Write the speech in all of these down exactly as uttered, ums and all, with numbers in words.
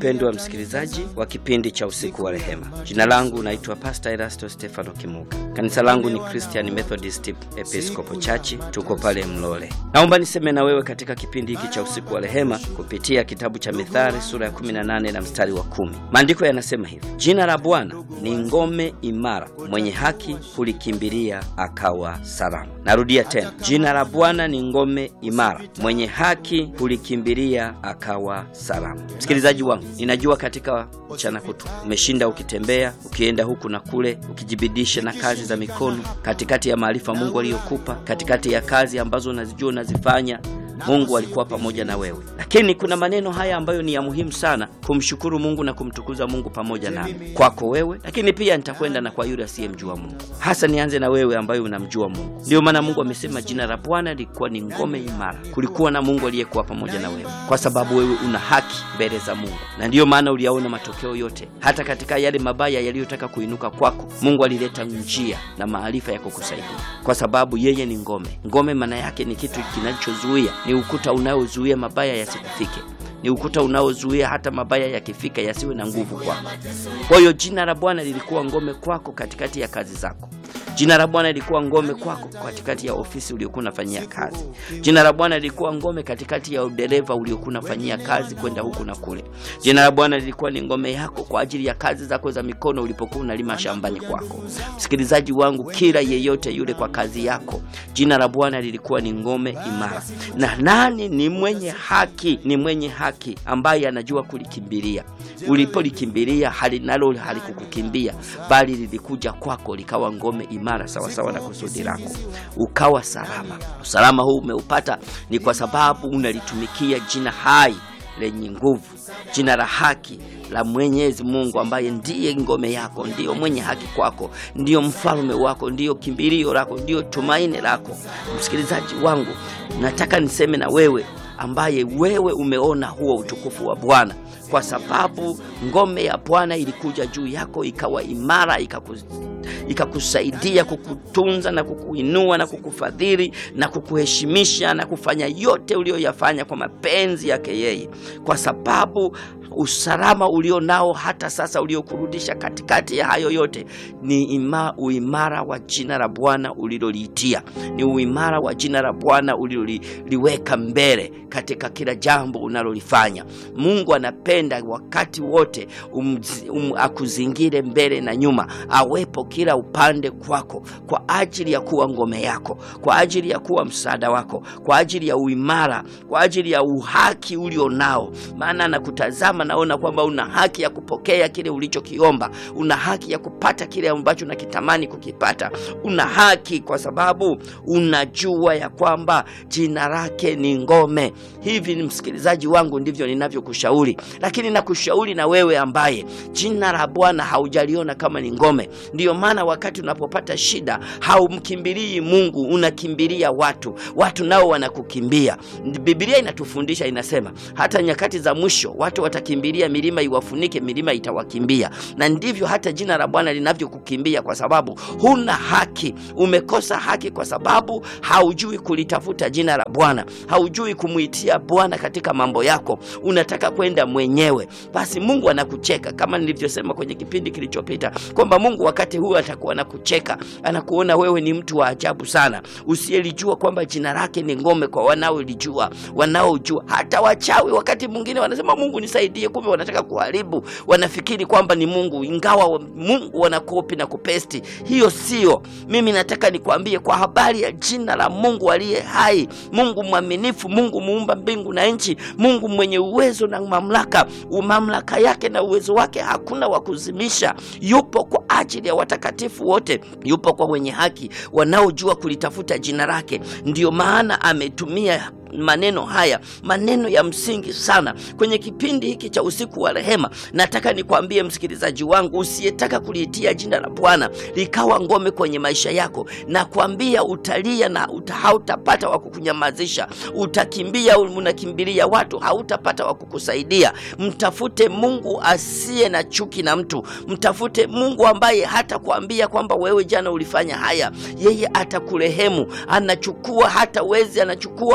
mpendwa msikilizaji wa kipindi cha usiku wa rehema. Jina langu naitwa Pastor Erasto Stefano Kimuga. Kanisa langu ni Christian Methodist Episcopal Church, tuko pale Mlole. Naomba niseme na wewe katika kipindi hiki cha usiku wa rehema kupitia kitabu cha Mithali sura ya kumi na nane na mstari wa kumi. Maandiko yanasema hivi: Jina la Bwana ni ngome imara, mwenye haki hulikimbilia akawa salama. Narudia tena. Jina la Bwana ni ngome imara, mwenye haki hulikimbilia akawa salama. Msikilizaji wangu, ninajua katika mchana kutu umeshinda ukitembea, ukienda huku na kule, ukijibidisha na kazi za mikono, katikati ya maarifa Mungu aliyokupa, katikati ya kazi ambazo unazijua unazifanya. Mungu alikuwa pamoja na wewe. Lakini kuna maneno haya ambayo ni ya muhimu sana kumshukuru Mungu na kumtukuza Mungu pamoja nami. Kwako wewe, lakini pia nitakwenda na kwa yule asiyemjua Mungu. Hasa nianze na wewe ambaye unamjua Mungu. Ndio maana Mungu amesema jina la Bwana lilikuwa ni ngome imara. Kulikuwa na Mungu aliyekuwa pamoja na wewe, kwa sababu wewe una haki mbele za Mungu. Na ndio maana uliyaona matokeo yote. Hata katika yale mabaya yaliyotaka kuinuka kwako, Mungu alileta njia na maarifa ya kukusaidia, kwa sababu yeye ni ngome. Ngome maana yake ni kitu kinachozuia, ni ukuta unaozuia mabaya yasikufike, ni ukuta unaozuia hata mabaya yakifika yasiwe na nguvu kwako. Kwa hiyo jina la Bwana lilikuwa ngome kwako katikati ya kazi zako. Jina la Bwana lilikuwa ngome kwako katikati ya ofisi uliyokuwa unafanyia kazi. Jina la Bwana lilikuwa ngome katikati ya udereva uliokuwa unafanyia kazi kwenda huku na kule. Jina la Bwana lilikuwa ni ngome yako kwa ajili ya kazi zako za mikono ulipokuwa unalima shambani kwako. Msikilizaji wangu, kila yeyote yule kwa kazi yako, jina la Bwana lilikuwa ni ngome imara. Na nani ni mwenye haki? Ni mwenye haki ambaye anajua kulikimbilia. Ulipolikimbilia halinalo halikukukimbia, bali lilikuja kwako likawa ngome imara sawa sawa na kusudi lako, ukawa salama. Usalama huu umeupata ni kwa sababu unalitumikia jina hai lenye nguvu, jina la haki la Mwenyezi Mungu ambaye ndiye ngome yako, ndiyo mwenye haki kwako, ndiyo mfalme wako, ndiyo kimbilio lako, ndiyo tumaini lako. Msikilizaji wangu, nataka niseme na wewe ambaye wewe umeona huo utukufu wa Bwana, kwa sababu ngome ya Bwana ilikuja juu yako ikawa imara, ikakus ikakusaidia kukutunza na kukuinua na kukufadhili na kukuheshimisha na kufanya yote uliyoyafanya kwa mapenzi yake yeye, kwa sababu usalama ulio nao hata sasa uliokurudisha katikati ya hayo yote ni ima, uimara wa jina la Bwana uliloliitia, ni uimara wa jina la Bwana uliloliweka mbele katika kila jambo unalolifanya. Mungu anapenda wakati wote um, um, akuzingire mbele na nyuma, awepo kila upande kwako, kwa ajili ya kuwa ngome yako, kwa ajili ya kuwa msaada wako, kwa ajili ya uimara, kwa ajili ya uhaki ulio nao. Maana nakutazama naona kwamba una haki ya kupokea kile ulichokiomba, una haki ya kupata kile ambacho unakitamani kukipata. Una haki kwa sababu unajua ya kwamba jina lake ni ngome. Hivi ni msikilizaji wangu, ndivyo ninavyokushauri. Lakini nakushauri na wewe ambaye jina la Bwana haujaliona kama ni ngome. Ndiyo maana wakati unapopata shida haumkimbilii Mungu, unakimbilia watu. Watu nao wanakukimbia. Biblia inatufundisha, inasema hata nyakati za mwisho watu watakimbilia milima iwafunike, milima itawakimbia. Na ndivyo hata jina la Bwana linavyokukimbia, kwa sababu huna haki. Umekosa haki kwa sababu haujui kulitafuta jina la Bwana, haujui kumuitia Bwana katika mambo yako, unataka kwenda mwenyewe. Basi Mungu anakucheka, kama nilivyosema kwenye kipindi kilichopita kwamba Mungu wakati huu atakuwa anakucheka, anakuona wewe ni mtu wa ajabu sana, usiyelijua kwamba jina lake ni ngome kwa wanaolijua, wanaojua. Hata wachawi wakati mwingine wanasema Mungu nisaidie, kumbe wanataka kuharibu, wanafikiri kwamba ni Mungu, ingawa Mungu wanakopi na kupesti. Hiyo sio. Mimi nataka nikwambie kwa habari ya jina la Mungu aliye hai, Mungu mwaminifu, Mungu muumba mbingu na nchi, Mungu mwenye uwezo na mamlaka. Mamlaka yake na uwezo wake hakuna wa kuzimisha. Yupo kwa ajili ya watakatifu wote, yupo kwa wenye haki wanaojua kulitafuta jina lake. Ndio maana ametumia maneno haya, maneno ya msingi sana kwenye kipindi hiki cha usiku wa rehema. Nataka nikwambie msikilizaji wangu, usiyetaka kuliitia jina la Bwana likawa ngome kwenye maisha yako, na kuambia utalia na hautapata wa kukunyamazisha, utakimbia, unakimbilia watu, hautapata wa kukusaidia. Mtafute Mungu asiye na chuki na mtu. Mtafute Mungu ambaye hata kuambia kwamba wewe jana ulifanya haya, yeye atakurehemu. Anachukua hata wezi, anachukua hata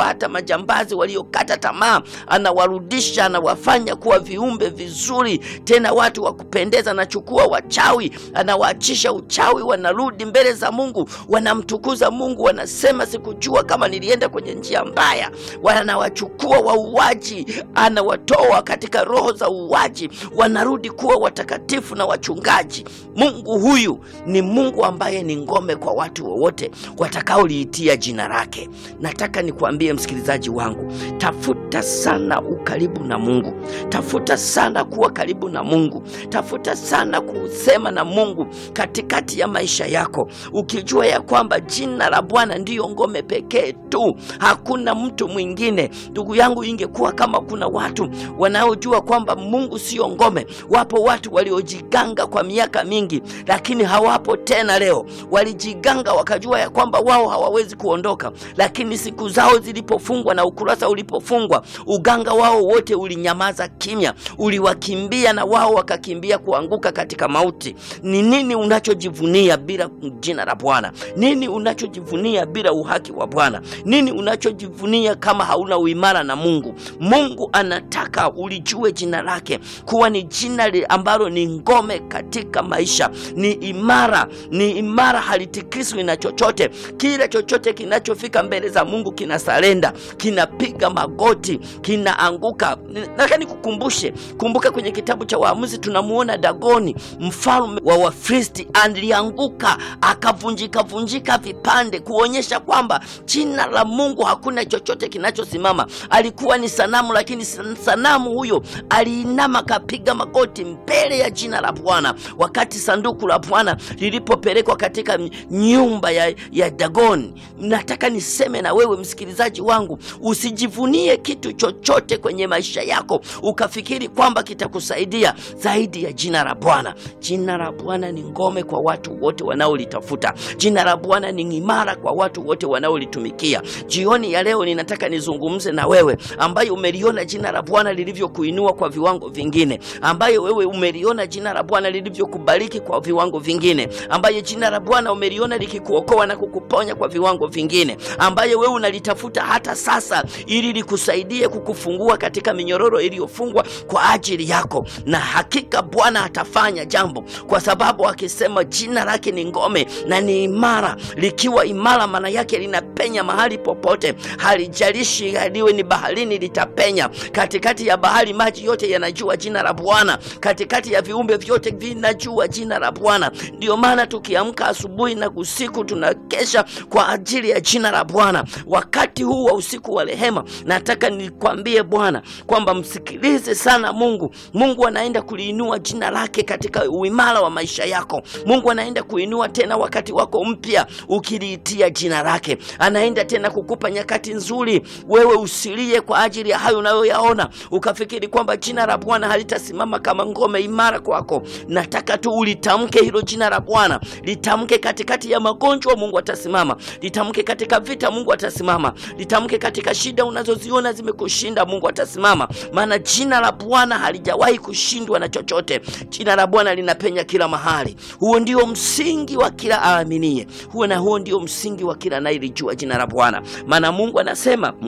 majambazi waliokata tamaa, anawarudisha, anawafanya kuwa viumbe vizuri, tena watu wa kupendeza. Anachukua wachawi, anawaachisha uchawi, wanarudi mbele za Mungu, wanamtukuza Mungu, wanasema sikujua kama nilienda kwenye njia mbaya. Wanawachukua wauaji, anawatoa katika roho za uwaji, wanarudi kuwa watakatifu na wachungaji. Mungu huyu ni Mungu ambaye ni ngome kwa watu wowote watakaoliitia jina lake. Nataka nikuambie msikilizaji wangu, tafuta sana ukaribu na Mungu. Tafuta sana kuwa karibu na Mungu. Tafuta sana kusema na Mungu katikati ya maisha yako, ukijua ya kwamba jina la Bwana ndiyo ngome pekee tu, hakuna mtu mwingine. Ndugu yangu, ingekuwa kama kuna watu wanaojua kwamba Mungu sio ngome. Wapo watu waliojiganga kwa miaka mingi, lakini hawapo tena leo. Walijiganga wakajua ya kwamba wao hawawezi kuondoka, lakini siku zao zilipofungwa na ukurasa ulipofungwa, uganga wao wote ulinyamaza kimya, uliwakimbia na wao wakakimbia kuanguka katika mauti. Ni nini unachojivunia bila jina la Bwana? Nini unachojivunia bila uhaki wa Bwana? Nini unachojivunia kama hauna uimara na Mungu? Mungu anataka ulijue jina lake kuwa ni jina ambalo ni ngome katika maisha, ni imara, ni imara, halitikiswi na chochote. Kila chochote kinachofika mbele za Mungu kinasalenda, kinapiga magoti, kinaanguka. Lakini kukumbushe, kumbuka kwenye kitabu cha Waamuzi tunamuona Dagoni, mfalme wa Wafilisti, alianguka akavunjika vunjika vipande, kuonyesha kwamba jina la Mungu hakuna chochote kinachosimama. Alikuwa ni sanamu, lakini sanamu huyo aliinama kapiga magoti mbele ya jina la Bwana. Wakati sanduku la Bwana lilipopelekwa katika nyumba ya, ya Dagoni, nataka niseme na wewe msikilizaji wangu, usijivunie kitu chochote kwenye maisha yako ukafikiri kwamba kitakusaidia zaidi ya jina la Bwana. Jina la Bwana ni ngome kwa watu wote wanaolitafuta. Jina la Bwana ni imara kwa watu wote wanaolitumikia. Jioni ya leo ninataka nizungumze na wewe ambaye umeliona jina la Bwana lilivyokuinua kwa viwango vingine, ambaye wewe umeliona jina la Bwana lilivyokubariki kwa viwango vingine, ambaye jina la Bwana umeliona likikuokoa na kukuponya kwa viwango vingine, ambaye wewe unalitafuta hata sasa ili likusaidie kukufungua katika minyororo iliyofungwa kwa ajili yako. Na hakika Bwana atafanya jambo, kwa sababu akisema jina lake ni ngome na ni imara. Likiwa imara, maana yake linapenya mahali popote. Halijalishi liwe ni baharini, litapenya. Katikati ya bahari maji yote yanajua jina la Bwana. Katikati ya viumbe vyote vinajua jina la Bwana. Ndio maana tukiamka asubuhi na usiku tunakesha kwa ajili ya jina la Bwana. Wakati huu wa usiku wa rehema, nataka nikwambie Bwana kwamba msikilize sana Mungu. Mungu anaenda kuliinua jina lake katika uimara wa maisha yako. Mungu anaenda kuinua tena wakati wako mpya ukiliitia jina lake. Anaenda tena kukupa nyakati nzuri. Wewe usilie kwa ajili ya hayo unayoyaona ukafikiri kwamba jina la Bwana halitasimama kama ngome imara kwako. Nataka tu ulitamke hilo jina la Bwana. Litamke katikati ya magonjwa, Mungu atasimama. Litamke katika vita, Mungu atasimama. Litamke katika shida unazoziona zimekushinda, Mungu atasimama. Maana jina la Bwana halijawahi kushindwa na chochote. Jina la Bwana linapenya kila mahali. Huo ndio msingi wa kila aaminie. Huo na huo ndio msingi wa kila anayelijua jina la Bwana. Maana Mungu anasema